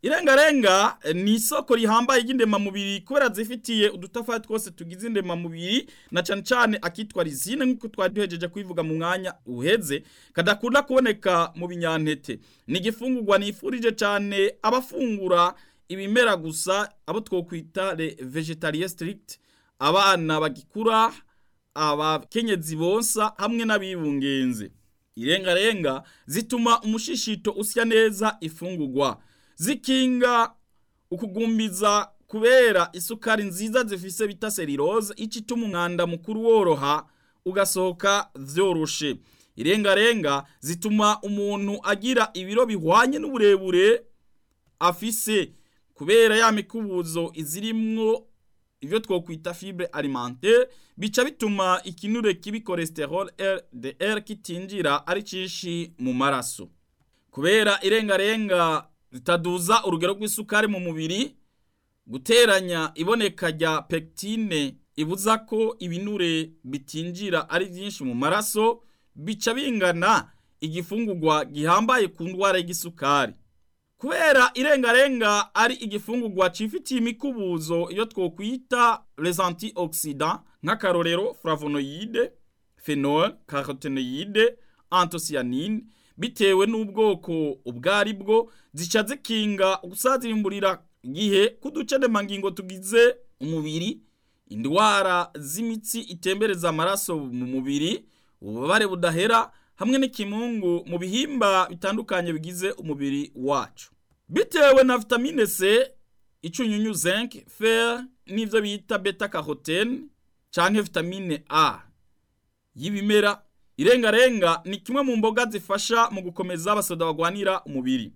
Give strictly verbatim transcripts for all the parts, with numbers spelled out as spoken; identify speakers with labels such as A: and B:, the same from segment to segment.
A: Irengarenga ni isoko rihambaye ry'indemamubiri kubera zifitiye udutafari twose tugize indemamubiri na cane cane akitwa lysine nk'uko twari duhejeje kubivuga mu mwanya uheze kadakunda kuboneka mu binyantete. Ni igifungurwa nifurije cane abafungura ibimera gusa abo twokwita les végétariens strict, abana bagikura, abakenyezi bonsa hamwe n'abibungenze. Irengarenga zituma umushishito usya neza ifungurwa, zikinga ukugumbiza kubera isukari nziza zifise bita cellulose icituma umwanda mukuru woroha ugasohoka vyoroshe. Irengarenga zituma umuntu agira ibiro bihwanye n'uburebure afise kubera ya mikubuzo izirimwo ivyo twokwita fibre alimentaire, bica bituma ikinure kibi cholesterol L D L kitinjira ari cishi mu maraso. Kubera irengarenga zitaduza urugero rw'isukari mu mubiri, guteranya iboneka rya pectine ibuza ko ibinure bitinjira ari byinshi mu maraso, bica bingana igifungurwa gihambaye ku ndwara y'igisukari. Kubera irengarenga ari igifungurwa cifitiye imikubuzo iyo twokwita les antioxydants nk'akarorero flavonoïde, phenol, carotenoïde, anthocyanine, bitewe n'ubwoko ubwari bwo zica zikinga gusazimburira gihe kuducedemangingo tugize umubiri, indwara z'imitsi itembereza amaraso mu mubiri, ububabare budahera hamwe n'ikimungu mu bihimba bitandukanye bigize umubiri wacu. Bitewe na vitamine C, icunyunyu zinc, fer n'ivyo bita beta carotene canke vitamine A y'ibimera, irengarenga ni kimwe mu mboga zifasha mu gukomeza abasoda bagwanira umubiri.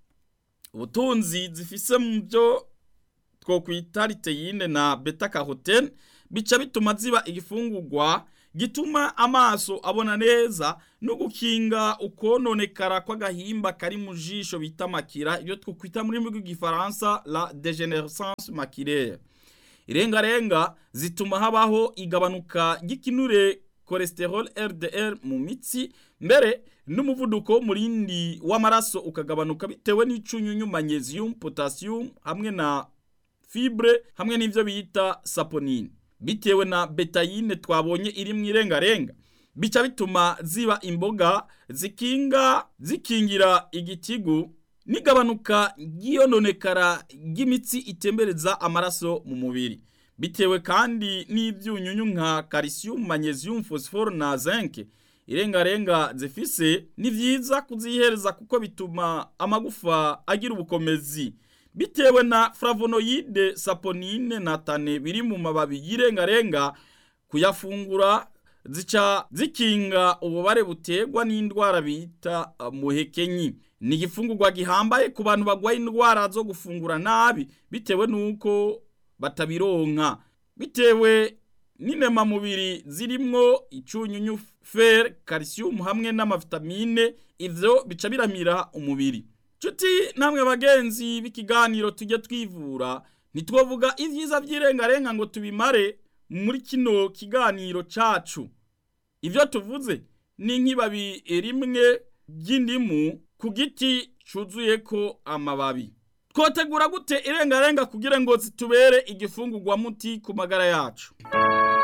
A: Ubutunzi zifise mu byo twokwita luteine na beta carotene bica bituma ziba igifungurwa gituma amaso abona neza no gukinga ukononekara kw'agahimba kari mu jisho bita makira, iyo twokwita muri rurimi rw'igifaransa la dégénérescence maculaire. Irengarenga zituma habaho igabanuka ry'ikinure cholesterol L D L mu mitsi, mbere n'umuvuduko murindi w'amaraso ukagabanuka bitewe n'icunyunyu magnesium, potassium hamwe na fibre hamwe n'ivyo bita saponine. Bitewe na betaine twabonye iri mu irengarenga, bica bituma ziba imboga zikinga zikingira igitigu nigabanuka ry'iyononekara ry'imitsi itembereza amaraso mu mubiri. Bitewe kandi n'ivyunyunyu nka calcium, magnesium, phosphore na zinc irengarenga zifise, ni vyiza kuzihereza kuko bituma amagufa agira ubukomezi. Bitewe na flavonoïde, saponine na tane biri mu mababi y'irengarenga, kuyafungura zica zikinga ububare butegwa n'indwara bita muhekenyi. Ni igifungurwa gihambaye ku bantu bagwaye indwara zo gufungura nabi bitewe nuko batabironka. Bitewe n'inema mubiri zirimwo icunyunyu, fer, calcium hamwe n'amavitamine, ivyo bica biramira umubiri. Chuti namwe bagenzi b'ikiganiro tujye twivura, nitwovuga ivyiza vy'irengarenga ngo tubimare muri kino kiganiro cacu. Ivyo tuvuze ni nk'ibabi rimwe ry'indimu ku giti cuzuyeko amababi. Twotegura gute irengarenga kugira ngo zitubere igifungurwa muti ku magara yacu?